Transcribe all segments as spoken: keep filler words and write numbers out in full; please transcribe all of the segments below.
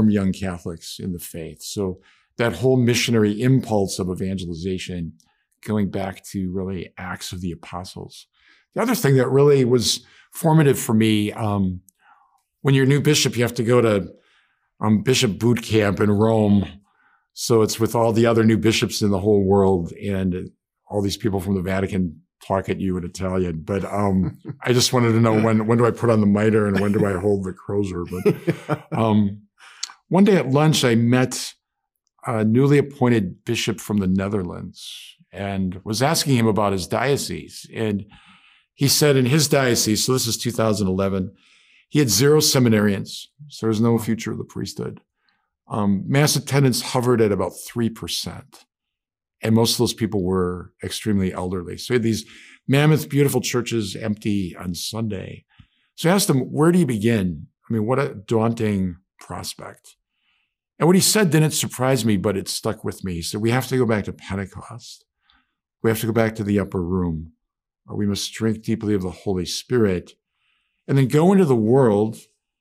form young Catholics in the faith. So that whole missionary impulse of evangelization, going back to really Acts of the Apostles. The other thing that really was formative for me, um, when you're a new bishop, you have to go to um, bishop boot camp in Rome. So it's with all the other new bishops in the whole world, and all these people from the Vatican talk at you in Italian. But um, I just wanted to know when when do I put on the mitre and when do I hold the crozier? But um, one day at lunch, I met a newly appointed bishop from the Netherlands and was asking him about his diocese. And he said in his diocese, so this is two thousand eleven, he had zero seminarians, so there was no future of the priesthood. Um, mass attendance hovered at about three percent. And most of those people were extremely elderly. So he had these mammoth, beautiful churches empty on Sunday. So I asked him, where do you begin? I mean, what a daunting prospect. And what he said didn't surprise me, but it stuck with me. He said, we have to go back to Pentecost. We have to go back to the upper room. We must drink deeply of the Holy Spirit and then go into the world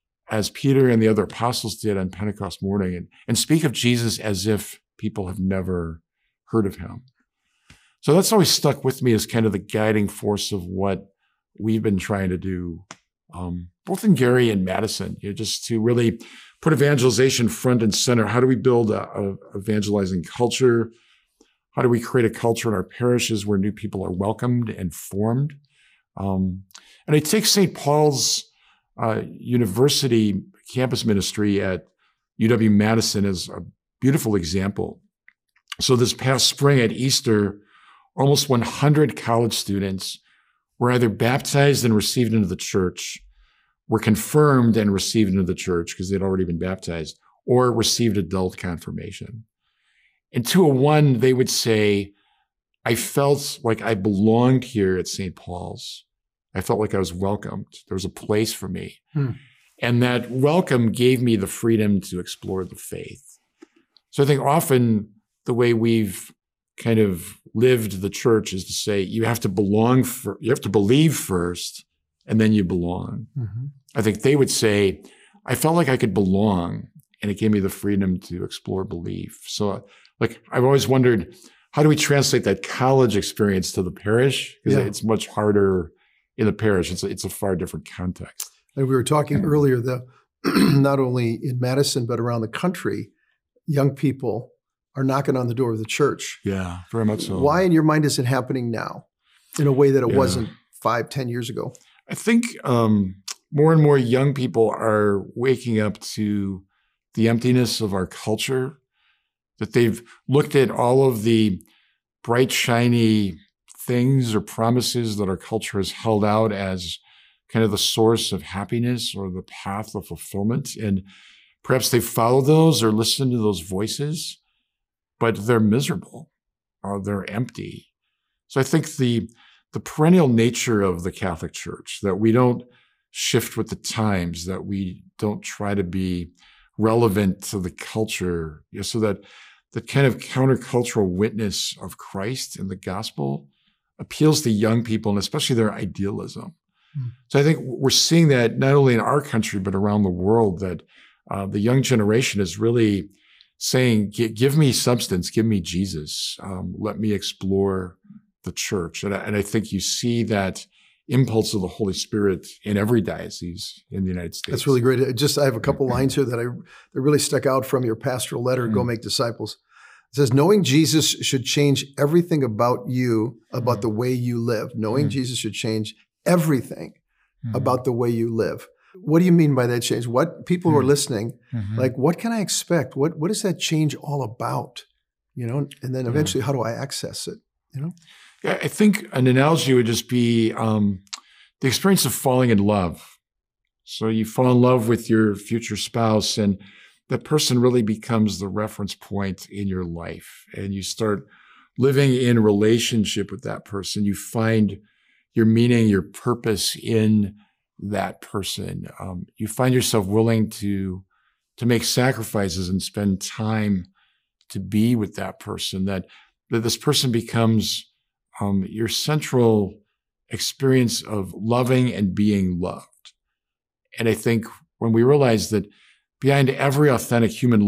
as Peter and the other apostles did on Pentecost morning and, and speak of Jesus as if people have never heard of him. So that's always stuck with me as kind of the guiding force of what we've been trying to do, um, both in Gary and Madison, you know, just to really put evangelization front and center. How do we build a, a evangelizing culture? How do we create a culture in our parishes where new people are welcomed and formed? Um, and I take Saint Paul's uh, University campus ministry at U W Madison as a beautiful example. So this past spring at Easter, almost one hundred college students were either baptized and received into the church, were confirmed and received into the church because they'd already been baptized, or received adult confirmation. In two oh one, they would say, I felt like I belonged here at Saint Paul's. I felt like I was welcomed. There was a place for me. Hmm. And that welcome gave me the freedom to explore the faith. So I think often the way we've kind of lived the church is to say, you have to belong, for, you have to believe first, and then you belong. Mm-hmm. I think they would say, I felt like I could belong, and it gave me the freedom to explore belief. So like, I've always wondered, how do we translate that college experience to the parish? Because yeah. it's much harder in the parish. It's a, it's a far different context. And we were talking earlier that not only in Madison, but around the country, young people are knocking on the door of the church. Yeah, very much so. Why in your mind is it happening now in a way that it yeah. wasn't five, ten years ago? I think um, more and more young people are waking up to the emptiness of our culture, that they've looked at all of the bright, shiny things or promises that our culture has held out as kind of the source of happiness or the path of fulfillment. And perhaps they follow those or listen to those voices, but they're miserable or they're empty. So I think the, the perennial nature of the Catholic Church, that we don't shift with the times, that we don't try to be relevant to the culture, you know, so that the kind of countercultural witness of Christ in the gospel appeals to young people and especially their idealism. Mm. So I think we're seeing that not only in our country, but around the world, that uh, the young generation is really saying, give me substance, give me Jesus, um, let me explore the church. And I, and I think you see that impulse of the Holy Spirit in every diocese in the United States. That's really great. Just, I have a couple lines here that I that really stuck out from your pastoral letter, mm. Go Make Disciples. It says, knowing Jesus should change everything about you, about mm. the way you live. Knowing mm. Jesus should change everything mm. about the way you live. What do you mean by that change? What people mm. who are listening, mm-hmm. like, what can I expect? What What is that change all about? You know, and then eventually, yeah. how do I access it? You know? Yeah, I think an analogy would just be um, the experience of falling in love. So you fall in love with your future spouse, and that person really becomes the reference point in your life. And you start living in relationship with that person. You find your meaning, your purpose in that person. Um, you find yourself willing to, to make sacrifices and spend time to be with that person, that, that this person becomes Um, your central experience of loving and being loved. And I think when we realize that behind every authentic human